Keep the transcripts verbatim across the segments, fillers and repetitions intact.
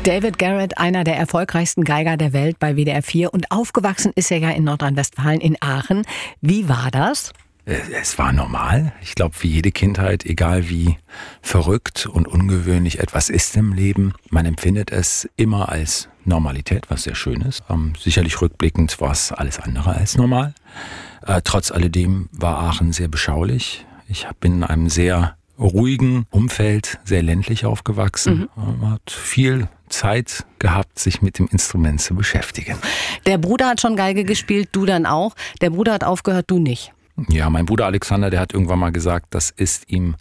David Garrett, einer der erfolgreichsten Geiger der Welt bei W D R vier. Und aufgewachsen ist er ja in Nordrhein-Westfalen, in Aachen. Wie war das? Es war normal. Ich glaube, wie jede Kindheit, egal wie verrückt und ungewöhnlich etwas ist im Leben, man empfindet es immer als Normalität, was sehr schön ist. Ähm, sicherlich rückblickend war es alles andere als normal. Äh, trotz alledem war Aachen sehr beschaulich. Ich bin in einem sehr ruhigen Umfeld, sehr ländlich aufgewachsen. Mhm. Man hat viel Zeit gehabt, sich mit dem Instrument zu beschäftigen. Der Bruder hat schon Geige gespielt, du dann auch. Der Bruder hat aufgehört, du nicht. Ja, mein Bruder Alexander, der hat irgendwann mal gesagt, das ist ihm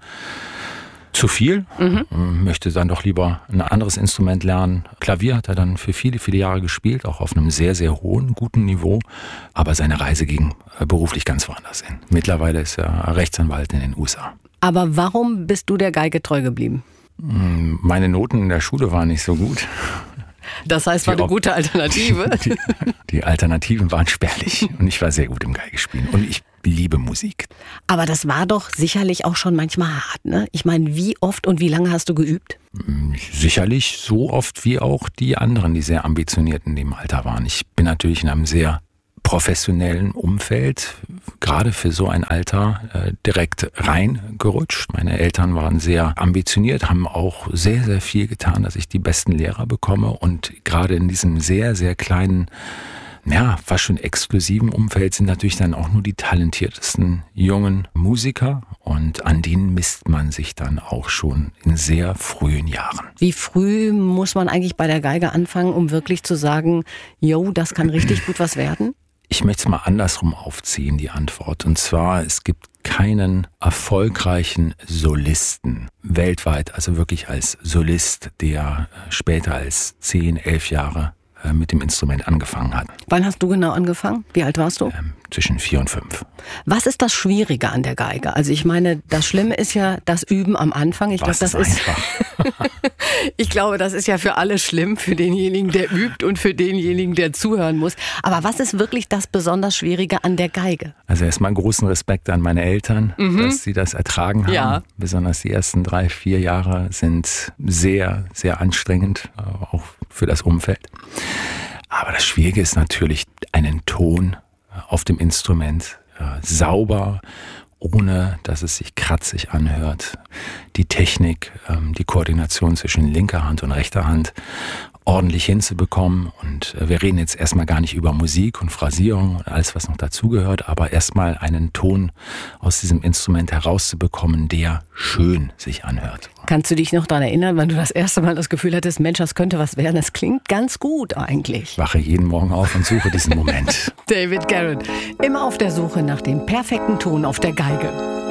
zu viel. Mhm. Möchte dann doch lieber ein anderes Instrument lernen. Klavier hat er dann für viele, viele Jahre gespielt, auch auf einem sehr, sehr hohen, guten Niveau. Aber seine Reise ging beruflich ganz woanders hin. Mittlerweile ist er Rechtsanwalt in den U S A. Aber warum bist du der Geige treu geblieben? Meine Noten in der Schule waren nicht so gut. Das heißt, war eine gute Alternative? Die, die Alternativen waren spärlich und ich war sehr gut im Geigespielen und ich liebe Musik. Aber das war doch sicherlich auch schon manchmal hart, ne? Ich meine, wie oft und wie lange hast du geübt? Sicherlich so oft wie auch die anderen, die sehr ambitioniert in dem Alter waren. Ich bin natürlich in einem sehr professionellen Umfeld, gerade für so ein Alter, äh, direkt reingerutscht. Meine Eltern waren sehr ambitioniert, haben auch sehr, sehr viel getan, dass ich die besten Lehrer bekomme. Und gerade in diesem sehr, sehr kleinen, ja, fast schon exklusiven Umfeld sind natürlich dann auch nur die talentiertesten jungen Musiker. Und an denen misst man sich dann auch schon in sehr frühen Jahren. Wie früh muss man eigentlich bei der Geige anfangen, um wirklich zu sagen, yo, das kann richtig gut was werden? Ich möchte es mal andersrum aufziehen, die Antwort. Und zwar, es gibt keinen erfolgreichen Solisten weltweit, also wirklich als Solist, der später als zehn, elf Jahre mit dem Instrument angefangen hat. Wann hast du genau angefangen? Wie alt warst du? Ähm, zwischen vier und fünf. Was ist das Schwierige an der Geige? Also ich meine, das Schlimme ist ja das Üben am Anfang. Ich glaube, das ist einfach. Ich glaube, das ist ja für alle schlimm, für denjenigen, der übt und für denjenigen, der zuhören muss. Aber was ist wirklich das besonders Schwierige an der Geige? Also erstmal großen Respekt an meine Eltern, mhm. dass sie das ertragen haben. Ja. Besonders die ersten drei, vier Jahre sind sehr, sehr anstrengend, auch für das Umfeld. Aber das Schwierige ist natürlich, einen Ton auf dem Instrument äh, sauber, ohne dass es sich kratzig anhört. Die Technik, ähm, die Koordination zwischen linker Hand und rechter Hand ordentlich hinzubekommen. Und äh, wir reden jetzt erstmal gar nicht über Musik und Phrasierung und alles, was noch dazugehört, aber erstmal einen Ton aus diesem Instrument herauszubekommen, der schön sich anhört. Kannst du dich noch daran erinnern, wann du das erste Mal das Gefühl hattest, Mensch, das könnte was werden? Das klingt ganz gut eigentlich. Ich wache jeden Morgen auf und suche diesen Moment. David Garrett, immer auf der Suche nach dem perfekten Ton auf der Geige.